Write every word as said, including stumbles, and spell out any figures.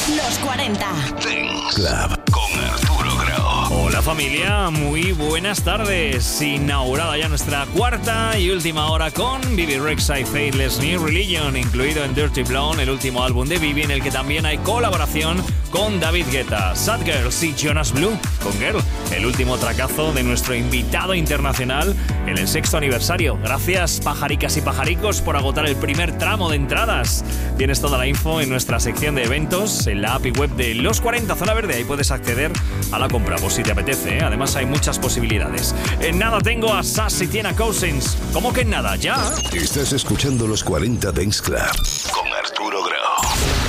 Los cuarenta. Dance Club con Arturo Grau. Hola familia, muy buenas tardes. Inaugurada ya nuestra cuarta y última hora con Bibi Rexha y Faithless New Religion, incluido en Dirty Blonde, el último álbum de Bibi, en el que también hay colaboración con David Guetta, Sad Girls y Jonas Blue con Girl, el último tracazo de nuestro invitado internacional en el sexto aniversario. Gracias pajaricas y pajaricos por agotar el primer tramo de entradas. Tienes toda la info en nuestra sección de eventos, en la app y web de Los cuarenta Zona Verde. Ahí puedes acceder a la compra por si te apetece, ¿eh? Además hay muchas posibilidades. En nada tengo a Sass y Tiana Cousins. ¿Cómo que en nada? ¿Ya? Estás escuchando Los cuarenta Dance Club con Arturo Grau.